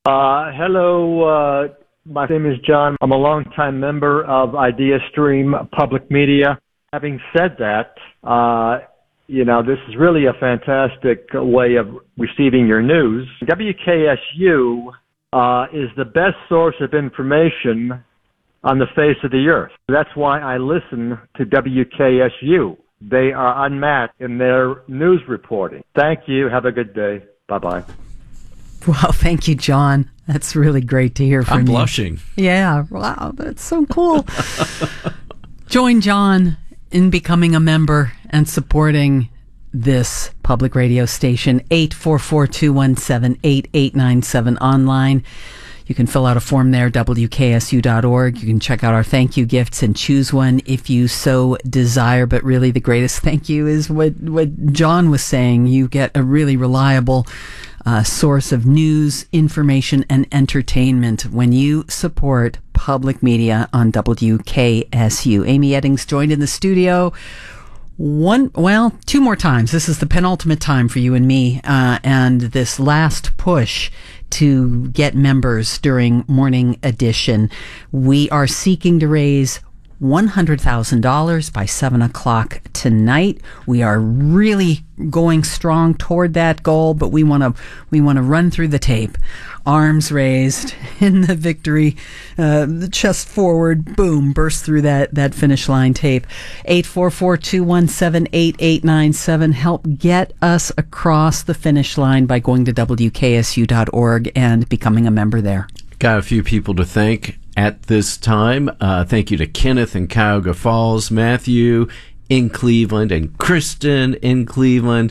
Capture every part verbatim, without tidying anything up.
Uh, hello, uh, my name is John. I'm a longtime member of IdeaStream Public Media. Having said that, uh, you know, this is really a fantastic way of receiving your news. W K S U uh, is the best source of information on the face of the earth. That's why I listen to W K S U. They are unmatched in their news reporting. Thank you. Have a good day. Bye-bye. Well, thank you, John. That's really great to hear from I'm you. blushing. Yeah. Wow, that's so cool. Join John in becoming a member and supporting this public radio station. eight four four, two one seven, eight eight nine seven online. You can fill out a form there, W K S U dot org. You can check out our thank you gifts and choose one if you so desire. But really the greatest thank you is what, what John was saying. You get a really reliable uh, source of news, information, and entertainment when you support public media on W K S U. Amy Eddings joined in the studio. One, well, two more times. This is the penultimate time for you and me, uh, and this last push to get members during Morning Edition. We are seeking to raise one hundred thousand dollars by seven o'clock tonight. We are really going strong toward that goal, but we want to we want to run through the tape. Arms raised in the victory, uh, the chest forward, boom, burst through that, that finish line tape. eight four four, two one seven, eight eight nine seven. Help get us across the finish line by going to W K S U dot org and becoming a member there. Got a few people to thank at this time. Uh, thank you to Kenneth in Cuyahoga Falls, Matthew in Cleveland, and Kristen in Cleveland,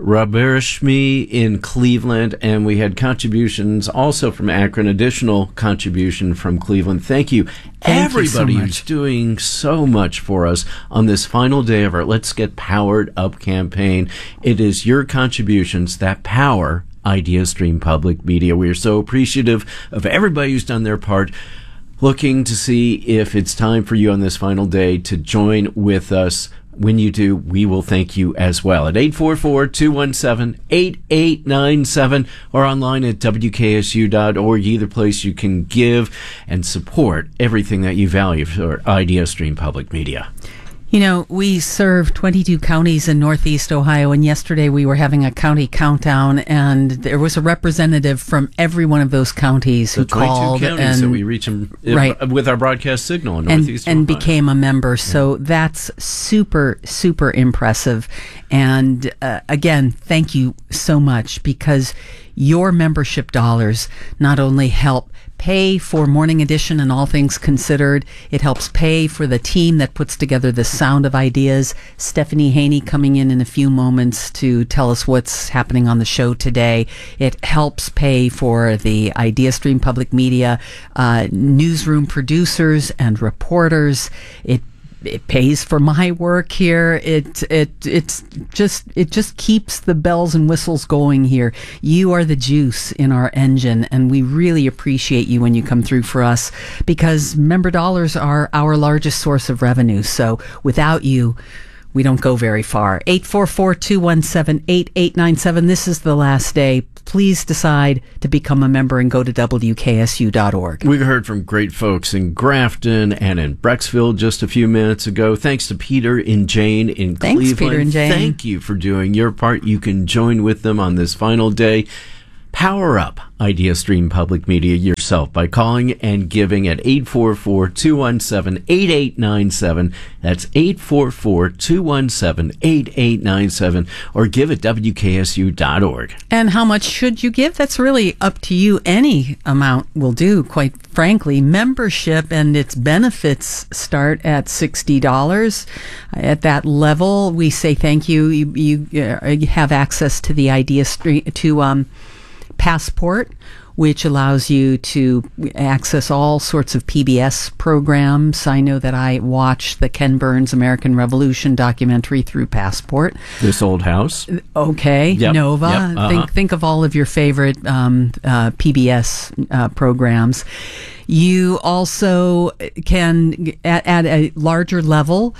Rabarishmi in Cleveland, and we had contributions also from Akron, additional contribution from Cleveland. Thank you, Thank everybody you so who's doing so much for us on this final day of our Let's Get Powered Up campaign. It is your contributions that power IdeaStream Public Media. We are so appreciative of everybody who's done their part. Looking to see if it's time for you on this final day to join with us. When you do, we will thank you as well at eight four four, two one seven, eight eight nine seven or online at W K S U dot org. Either place you can give and support everything that you value for IdeaStream Public Media. You know, we serve twenty-two counties in Northeast Ohio, and yesterday we were having a county countdown, and there was a representative from every one of those counties who The twenty-two called counties and that we reach them right. with our broadcast signal in and, Northeast and Ohio. became a member. So that's super, super impressive. And uh, again, thank you so much, because your membership dollars not only help pay for Morning Edition and All Things Considered, it helps pay for the team that puts together the Sound of Ideas. Stephanie Haney coming in in a few moments to tell us what's happening on the show today. It helps pay for the IdeaStream Public Media uh, newsroom producers and reporters. It It pays for my work here. It it it's just it just keeps the bells and whistles going here. You are the juice in our engine, and we really appreciate you when you come through for us, because member dollars are our largest source of revenue. So without you, we don't go very far. eight four four, two one seven, eight eight nine seven. This is the last day. Please decide to become a member and go to W K S U dot org. We've heard from great folks in Grafton and in Brecksville just a few minutes ago. Thanks to Peter and Jane in Thanks, Cleveland. Peter and Jane. Thank you for doing your part. You can join with them on this final day. Power up IdeaStream Public Media yourself by calling and giving at eight four four, two one seven, eight eight nine seven. That's eight four four, two one seven, eight eight nine seven, or give at W K S U dot org. And how much should you give? That's really up to you. Any amount will do, quite frankly. Membership and its benefits start at sixty dollars. At that level, we say thank you. You, you, uh, you have access to the IdeaStream, to um, Passport, which allows you to access all sorts of P B S programs. I know that I watched the Ken Burns American Revolution documentary through Passport. This Old House. Okay, Yep, Nova. yep, uh-huh. Think think of all of your favorite um, uh, P B S uh, programs. You also can, at, at a larger level,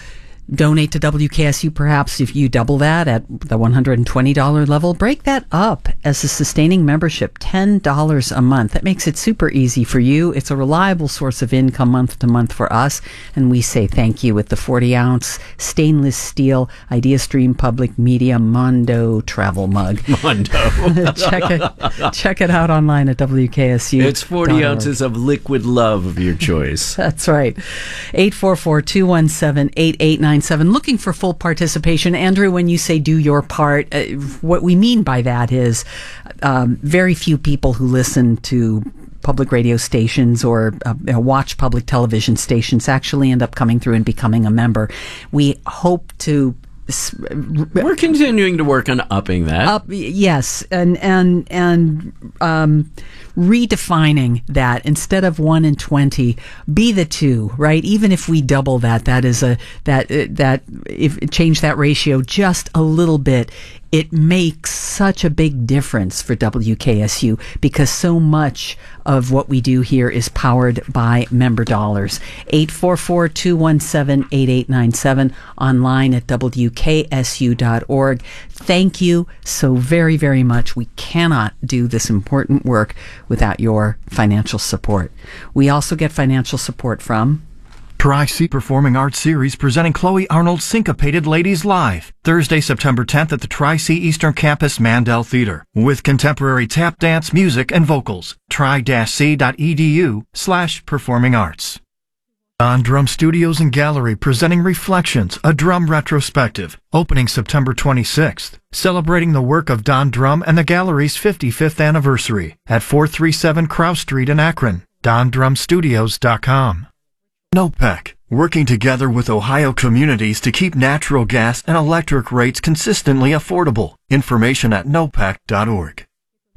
donate to W K S U, perhaps if you double that at the one hundred twenty dollars level, break that up as a sustaining membership, ten dollars a month. That makes it super easy for you. It's a reliable source of income month to month for us, and we say thank you with the forty ounce stainless steel IdeaStream Public Media Mondo travel mug. Mondo. check it check it out online at W K S U. It's forty ounces of liquid love of your choice. That's right. eight four four, two one seven, eight eight nine seven. Looking for full participation. Andrew, when you say do your part, uh, what we mean by that is um, very few people who listen to public radio stations or uh, watch public television stations actually end up coming through and becoming a member. We hope to We're continuing to work on upping that. Up, yes, and and and um, redefining that instead of one in twenty, be the two, right? Even if we double that, that is a that uh, that if change that ratio just a little bit, it makes such a big difference for W K S U because so much of what we do here is powered by member dollars. eight four four, two one seven, eight eight nine seven, online at W K S U dot org. Thank you so very, very much. We cannot do this important work without your financial support. We also get financial support from Tri-C Performing Arts Series presenting Chloe Arnold's Syncopated Ladies Live, Thursday, September tenth at the Tri-C Eastern Campus Mandel Theater, with contemporary tap dance, music, and vocals. tri-c.edu slash performing arts. Don Drum Studios and Gallery presenting Reflections, a drum retrospective, opening September twenty-sixth, celebrating the work of Don Drum and the gallery's fifty-fifth anniversary at four thirty-seven Krause Street in Akron. don drum studios dot com. NOPEC, working together with Ohio communities to keep natural gas and electric rates consistently affordable. Information at nopec dot org.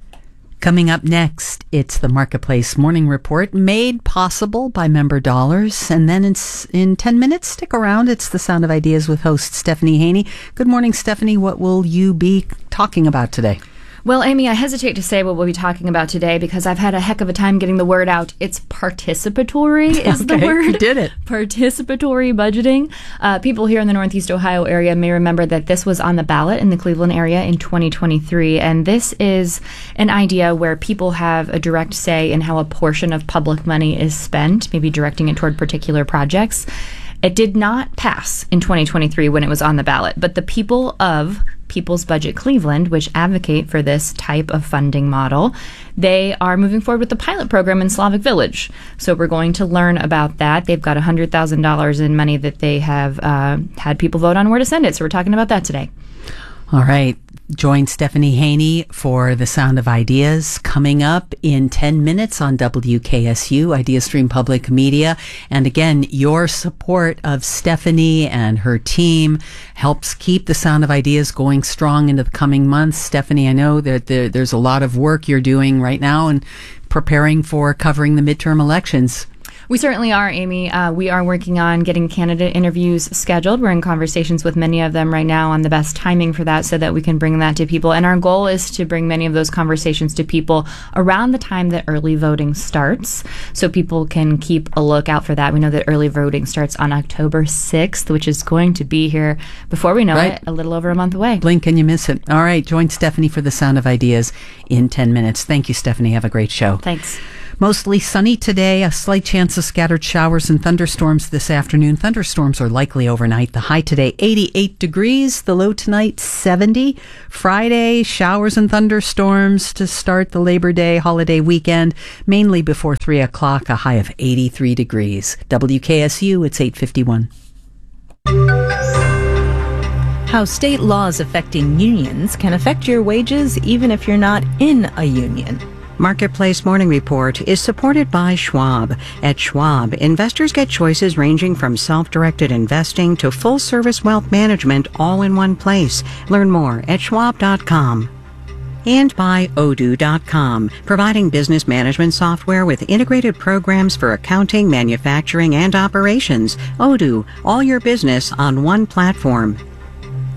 Coming up next, it's the Marketplace Morning Report, made possible by member dollars. And then in, in ten minutes, stick around. It's the Sound of Ideas with host Stephanie Haney. Good morning, Stephanie. What will you be talking about today? Well, Amy, I hesitate to say what we'll be talking about today because I've had a heck of a time getting the word out. It's participatory is okay, the word. You did it. Participatory budgeting. Uh, people here in the Northeast Ohio area may remember that this was on the ballot in the Cleveland area in twenty twenty-three. And this is an idea where people have a direct say in how a portion of public money is spent, maybe directing it toward particular projects. It did not pass in twenty twenty-three when it was on the ballot, but the people of People's Budget Cleveland, which advocate for this type of funding model, they are moving forward with the pilot program in Slavic Village. So we're going to learn about that. They've got one hundred thousand dollars in money that they have uh, had people vote on where to send it. So we're talking about that today. All right. Join Stephanie Haney for The Sound of Ideas coming up in ten minutes on W K S U, IdeaStream Public Media. And again, your support of Stephanie and her team helps keep The Sound of Ideas going strong into the coming months. Stephanie, I know that there, there's a lot of work you're doing right now and preparing for covering the midterm elections. We certainly are, Amy. Uh, we are working on getting candidate interviews scheduled. We're in conversations with many of them right now on the best timing for that so that we can bring that to people. And our goal is to bring many of those conversations to people around the time that early voting starts so people can keep a lookout for that. We know that early voting starts on October sixth, which is going to be here before we know right. it, a little over a month away. Blink and you miss it. All right. Join Stephanie for The Sound of Ideas in ten minutes. Thank you, Stephanie. Have a great show. Thanks. Mostly sunny today, a slight chance of scattered showers and thunderstorms this afternoon. Thunderstorms are likely overnight. The high today, eighty-eight degrees. The low tonight, seventy. Friday, showers and thunderstorms to start the Labor Day holiday weekend, mainly before three o'clock, a high of eighty-three degrees. W K S U, it's eight fifty-one. How state laws affecting unions can affect your wages even if you're not in a union. Marketplace Morning Report is supported by Schwab. At Schwab, investors get choices ranging from self-directed investing to full-service wealth management all in one place. Learn more at schwab dot com. And by Odoo dot com, providing business management software with integrated programs for accounting, manufacturing, and operations. Odoo, all your business on one platform.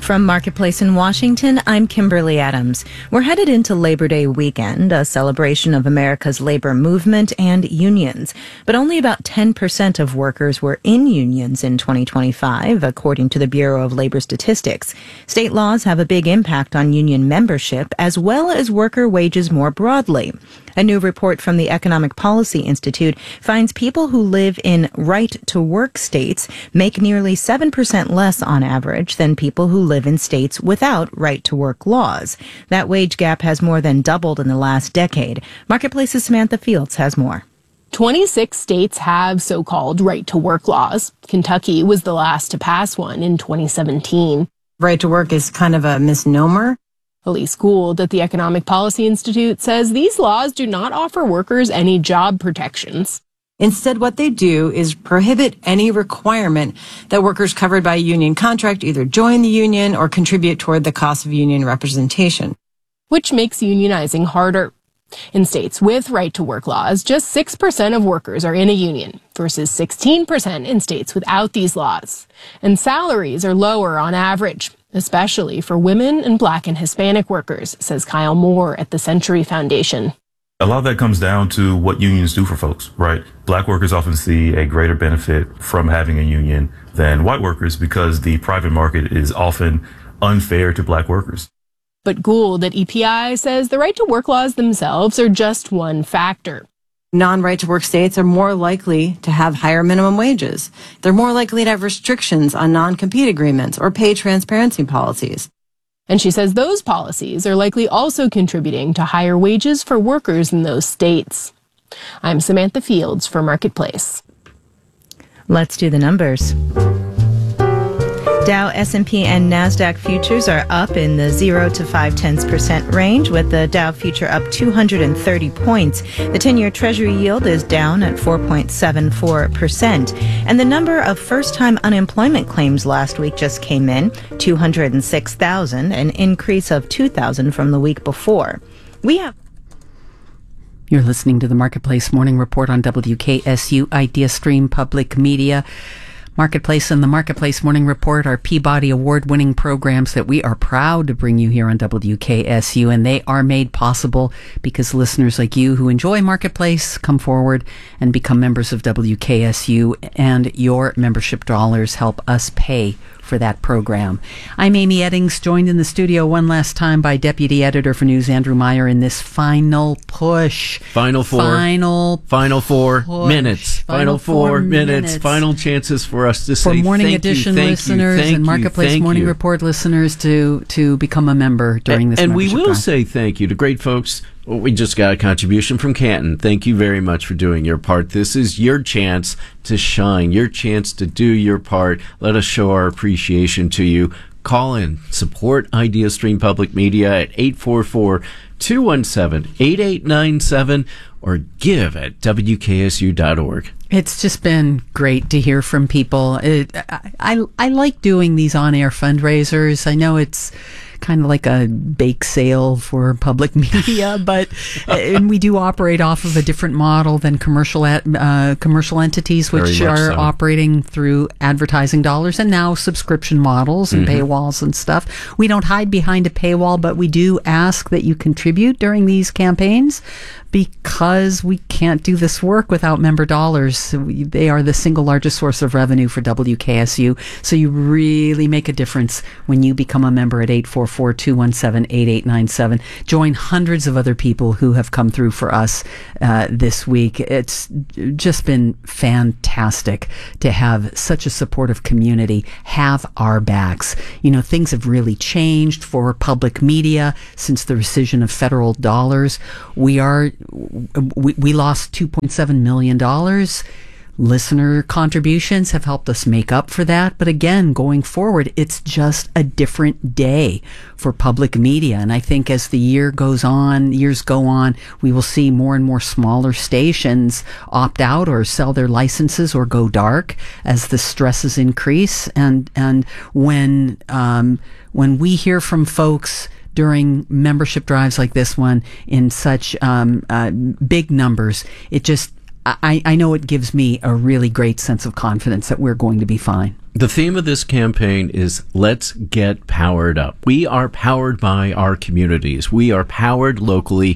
From Marketplace in Washington, I'm Kimberly Adams. We're headed into Labor Day weekend, a celebration of America's labor movement and unions. But only about ten percent of workers were in unions in twenty twenty-five, according to the Bureau of Labor Statistics. State laws have a big impact on union membership, as well as worker wages more broadly. A new report from the Economic Policy Institute finds people who live in right-to-work states make nearly seven percent less on average than people who live in states without right-to-work laws. That wage gap has more than doubled in the last decade. Marketplace's Samantha Fields has more. twenty-six states have so-called right-to-work laws. Kentucky was the last to pass one in twenty seventeen. Right to work is kind of a misnomer. Elise Gould at the Economic Policy Institute says these laws do not offer workers any job protections. Instead, what they do is prohibit any requirement that workers covered by a union contract either join the union or contribute toward the cost of union representation, which makes unionizing harder. In states with right-to-work laws, just six percent of workers are in a union versus sixteen percent in states without these laws. And salaries are lower on average, especially for women and Black and Hispanic workers, says Kyle Moore at the Century Foundation. A lot of that comes down to what unions do for folks, right? Black workers often see a greater benefit from having a union than white workers because the private market is often unfair to Black workers. But Gould at E P I says the right-to-work laws themselves are just one factor. Non-right-to-work states are more likely to have higher minimum wages. They're more likely to have restrictions on non-compete agreements or pay transparency policies. And she says those policies are likely also contributing to higher wages for workers in those states. I'm Samantha Fields for Marketplace. Let's do the numbers. Dow, S and P, and NASDAQ futures are up in the zero to five tenths percent range, with the Dow future up two hundred thirty points. The ten-year Treasury yield is down at four point seven four percent. And the number of first-time unemployment claims last week just came in, two hundred six thousand, an increase of two thousand from the week before. We have... You're listening to the Marketplace Morning Report on W K S U IdeaStream Public Media. Marketplace and the Marketplace Morning Report are Peabody Award-winning programs that we are proud to bring you here on W K S U, and they are made possible because listeners like you who enjoy Marketplace come forward and become members of W K S U, and your membership dollars help us pay for that program. I'm Amy Eddings, joined in the studio one last time by Deputy Editor for News Andrew Meyer in this final push. Final four. Final Final four push. minutes. Final, final four, four minutes. minutes. Final chances for us to for say Morning thank Edition you, thank listeners you, thank and Marketplace you, Morning you. Report listeners to to become a member during and, this And we will drive. say thank you to great folks. Well, we just got a contribution from Canton. Thank you very much for doing your part. This is your chance to shine, your chance to do your part. Let us show our appreciation to you. Call in, support IdeaStream Public Media at eight four four, two one seven, eight eight nine seven or give at W K S U dot org. It's just been great to hear from people. It, I, I, I like doing these on-air fundraisers. I know it's kind of like a bake sale for public media, but and we do operate off of a different model than commercial uh, commercial entities, which are so. operating through advertising dollars and now subscription models and mm-hmm. paywalls and stuff. We don't hide behind a paywall, but we do ask that you contribute during these campaigns because we can't do this work without member dollars. They are the single largest source of revenue for W K S U. So you really make a difference when you become a member at eight four four, two one seven, eight eight nine seven. Join hundreds of other people who have come through for us uh, this week. It's just been fantastic to have such a supportive community have our backs. You know, things have really changed for public media since the rescission of federal dollars. We are we, we lost two point seven million dollars. Listener contributions have helped us make up for that. But again, going forward, it's just a different day for public media. And I think as the year goes on, years go on, we will see more and more smaller stations opt out or sell their licenses or go dark as the stresses increase. And, and when, um, when we hear from folks during membership drives like this one in such um, uh, big numbers, it just I, I know it gives me a really great sense of confidence that we're going to be fine. The theme of this campaign is let's get powered up. We are powered by our communities. We are powered locally.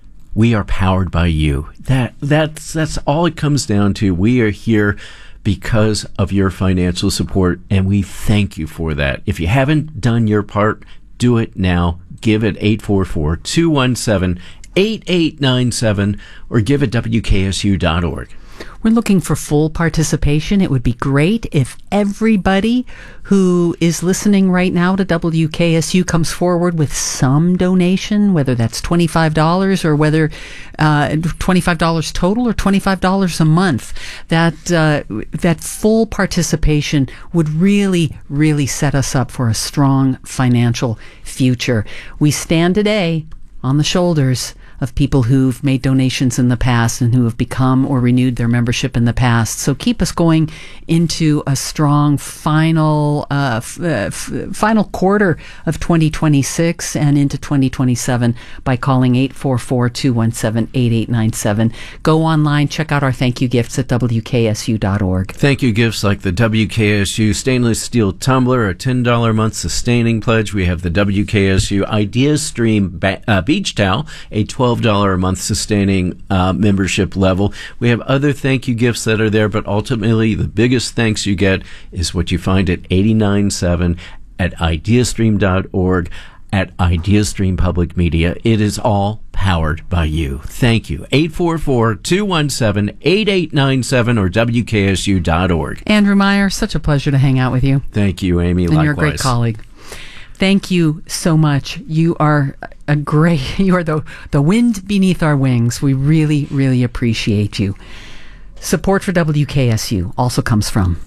We are powered by you. That that's that's all it comes down to. We are here because of your financial support, and we thank you for that. If you haven't done your part, do it now. Give it eight four four, two one seven, eight eight nine seven or give at W K S U dot org. We're looking for full participation. It would be great if everybody who is listening right now to W K S U comes forward with some donation, whether that's twenty-five dollars or whether uh, twenty-five dollars total or twenty-five dollars a month. That uh, that full participation would really, really set us up for a strong financial future. We stand today on the shoulders of people who've made donations in the past and who have become or renewed their membership in the past. So keep us going into a strong final uh, f- uh, f- final quarter of twenty twenty-six and into twenty twenty-seven by calling eight four four, two one seven, eight eight nine seven. Go online, check out our thank you gifts at W K S U dot org. Thank you gifts like the W K S U stainless steel tumbler, a ten dollars a month sustaining pledge. We have the W K S U Ideas Stream ba- uh, beach towel, a twelve dollars a month sustaining uh, membership level. We have other thank you gifts that are there, but ultimately the biggest thanks you get is what you find at eighty-nine seven at ideastream dot org, at Ideastream Public Media. It is all powered by you. Thank you. eight four four, two one seven, eight eight nine seven or W K S U dot org. Andrew Meyer, such a pleasure to hang out with you. Thank you, Amy. And likewise. You're a great colleague. Thank you so much. You are a great, you are the, the wind beneath our wings. We really, really appreciate you. Support for W K S U also comes from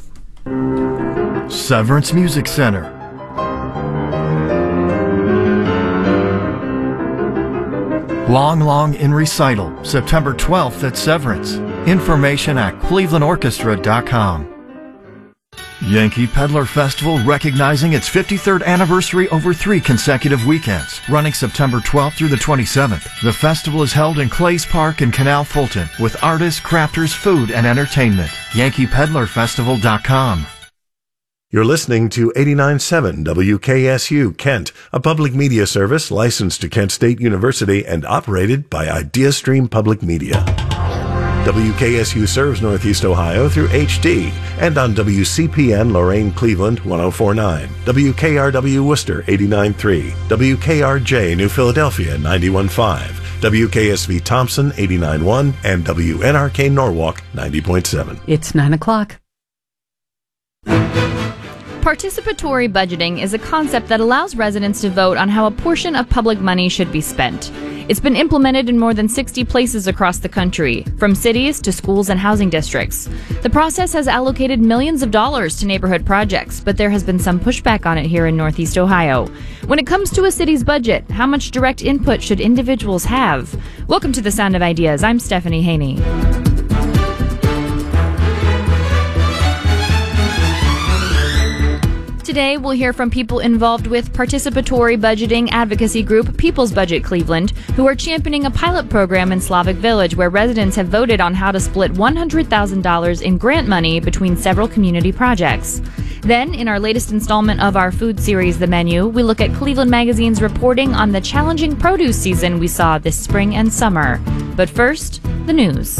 Severance Music Center, Long Long in Recital, September twelfth at Severance. Information at cleveland orchestra dot com. Yankee Peddler Festival recognizing its fifty-third anniversary over three consecutive weekends, running September twelfth through the twenty-seventh. The festival is held in Clays Park in Canal Fulton with artists, crafters, food, and entertainment. yankee peddler festival dot com. You're listening to eighty-nine point seven W K S U Kent, a public media service licensed to Kent State University and operated by Ideastream Public Media. W K S U serves Northeast Ohio through H D and on W C P N Lorain Cleveland one oh four point nine, W K R W Worcester eighty-nine point three, W K R J New Philadelphia ninety-one point five, W K S V Thompson eighty-nine point one, and W N R K Norwalk ninety point seven. It's nine o'clock. Participatory budgeting is a concept that allows residents to vote on how a portion of public money should be spent. It's been implemented in more than sixty places across the country, from cities to schools and housing districts. The process has allocated millions of dollars to neighborhood projects, but there has been some pushback on it here in Northeast Ohio. When it comes to a city's budget, how much direct input should individuals have? Welcome to The Sound of Ideas. I'm Stephanie Haney. Today, we'll hear from people involved with participatory budgeting advocacy group People's Budget Cleveland, who are championing a pilot program in Slavic Village where residents have voted on how to split one hundred thousand dollars in grant money between several community projects. Then, in our latest installment of our food series, The Menu, we look at Cleveland Magazine's reporting on the challenging produce season we saw this spring and summer. But first, the news.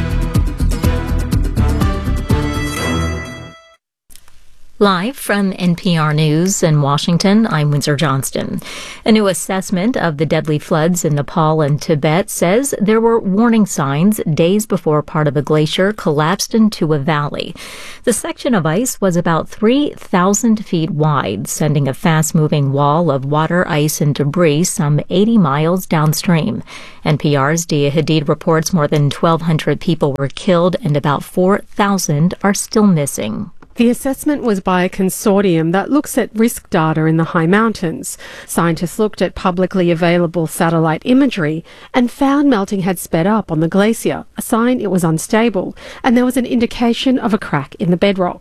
Live from N P R News in Washington, I'm Windsor Johnston. A new assessment of the deadly floods in Nepal and Tibet says there were warning signs days before part of a glacier collapsed into a valley. The section of ice was about three thousand feet wide, sending a fast-moving wall of water, ice, and debris some eighty miles downstream. N P R's Dia Hadid reports more than twelve hundred people were killed and about four thousand are still missing. The assessment was by a consortium that looks at risk data in the high mountains. Scientists looked at publicly available satellite imagery and found melting had sped up on the glacier, a sign it was unstable, and there was an indication of a crack in the bedrock.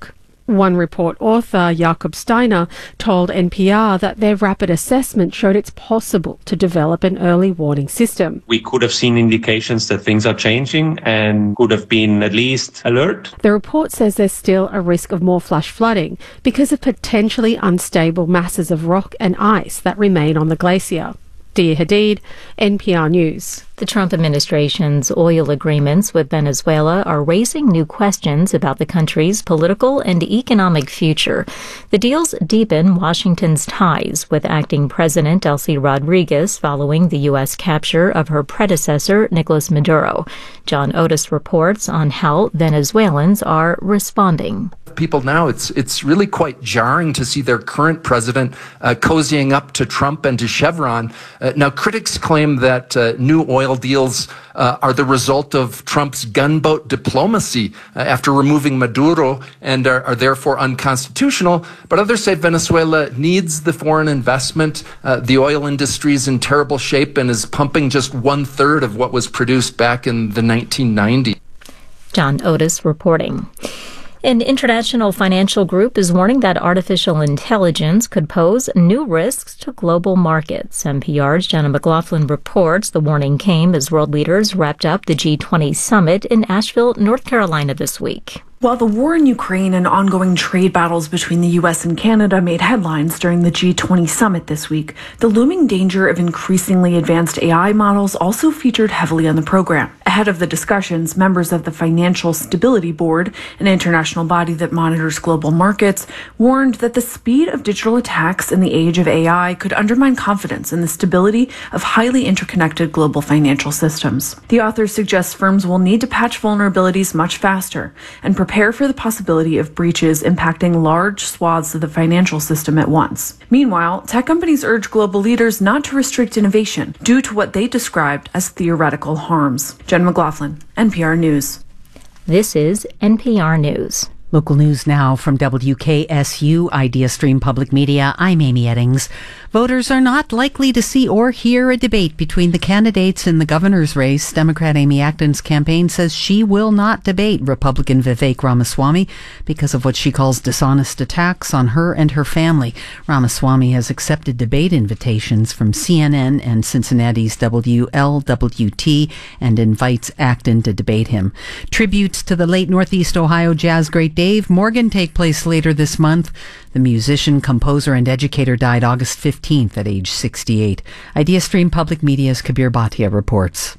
One Report author, Jakob Steiner, told N P R that their rapid assessment showed it's possible to develop an early warning system. We could have seen indications that things are changing and could have been at least alert. The report says there's still a risk of more flash flooding because of potentially unstable masses of rock and ice that remain on the glacier. Dia Hadid, N P R News. The Trump administration's oil agreements with Venezuela are raising new questions about the country's political and economic future. The deals deepen Washington's ties with acting President Delcy Rodriguez following the U S capture of her predecessor, Nicolas Maduro. John Otis reports on how Venezuelans are responding. People now, it's it's really quite jarring to see their current president uh, cozying up to Trump and to Chevron. Uh, now, critics claim that uh, new oil deals uh, are the result of Trump's gunboat diplomacy uh, after removing Maduro and are, are therefore unconstitutional. But others say Venezuela needs the foreign investment. Uh, the oil industry is in terrible shape and is pumping just one third of what was produced back in the nineteen nineties. John Otis reporting. An international financial group is warning that artificial intelligence could pose new risks to global markets. N P R's Jenna McLaughlin reports the warning came as world leaders wrapped up the G twenty summit in Asheville, North Carolina this week. While the war in Ukraine and ongoing trade battles between the U S and Canada made headlines during the G twenty summit this week, the looming danger of increasingly advanced A I models also featured heavily on the program. Ahead of the discussions, members of the Financial Stability Board, an international body that monitors global markets, warned that the speed of digital attacks in the age of A I could undermine confidence in the stability of highly interconnected global financial systems. The authors suggest firms will need to patch vulnerabilities much faster and prepare Prepare for the possibility of breaches impacting large swaths of the financial system at once. Meanwhile, tech companies urge global leaders not to restrict innovation due to what they described as theoretical harms. Jen McLaughlin, N P R News. This is N P R News. Local news now from W K S U Idea Stream Public Media. I'm Amy Eddings. Voters are not likely to see or hear a debate between the candidates in the governor's race. Democrat Amy Acton's campaign says she will not debate Republican Vivek Ramaswamy because of what she calls dishonest attacks on her and her family. Ramaswamy has accepted debate invitations from C N N and Cincinnati's W L W T and invites Acton to debate him. Tributes to the late Northeast Ohio jazz great Dave Morgan take place later this month. The musician, composer, and educator died August fifteenth at age sixty-eight. Idea Stream Public Media's Kabir Bhatia reports.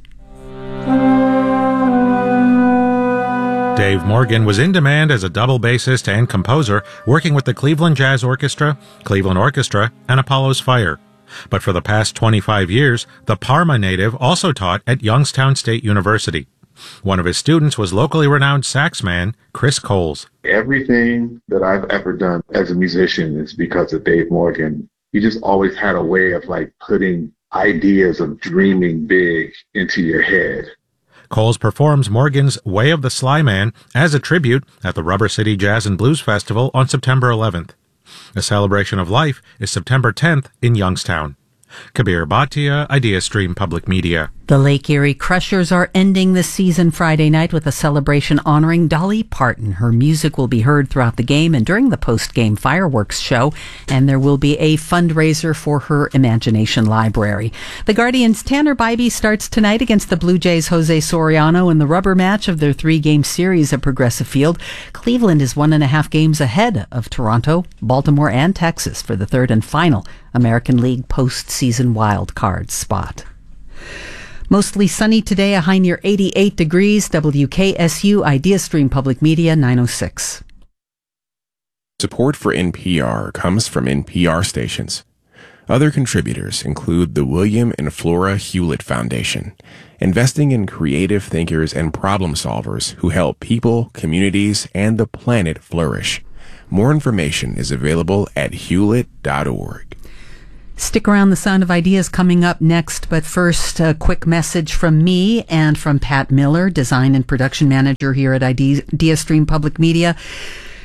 Dave Morgan was in demand as a double bassist and composer, working with the Cleveland Jazz Orchestra, Cleveland Orchestra, and Apollo's Fire. But for the past twenty-five years, the Parma native also taught at Youngstown State University. One of his students was locally renowned saxman Chris Coles. Everything that I've ever done as a musician is because of Dave Morgan. He just always had a way of like putting ideas of dreaming big into your head. Coles performs Morgan's Way of the Sly Man as a tribute at the Rubber City Jazz and Blues Festival on September eleventh. A Celebration of Life is September tenth in Youngstown. Kabir Bhatia, Idea Stream Public Media. The Lake Erie Crushers are ending the season Friday night with a celebration honoring Dolly Parton. Her music will be heard throughout the game and during the post-game fireworks show, and there will be a fundraiser for her Imagination Library. The Guardians' Tanner Bybee starts tonight against the Blue Jays' Jose Soriano in the rubber match of their three-game series at Progressive Field. Cleveland is one and a half games ahead of Toronto, Baltimore, and Texas for the third and final American League postseason wild card spot. Mostly sunny today, a high near eighty-eight degrees. W K S U Idea Stream Public Media nine oh six. Support for N P R comes from N P R stations. Other contributors include the William and Flora Hewlett Foundation, investing in creative thinkers and problem solvers who help people, communities, and the planet flourish. More information is available at hewlett dot org. Stick around, the Sound of Ideas coming up next, but first, a quick message from me and from Pat Miller, Design and Production Manager here at Idea Stream Public Media.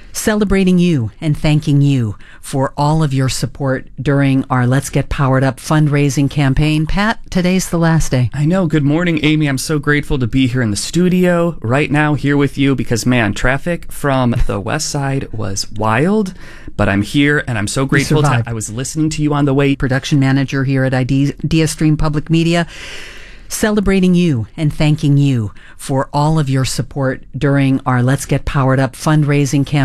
celebrating you and thanking you for all of your support during our Let's Get Powered Up fundraising campaign. Pat, today's the last day. I know. Good morning, Amy. I'm so grateful to be here in the studio right now here with you because, man, traffic from the west side was wild, but I'm here and I'm so grateful. To, I was listening to you on the way. Production manager here at Idea Stream Public Media. Celebrating you and thanking you for all of your support during our Let's Get Powered Up fundraising campaign.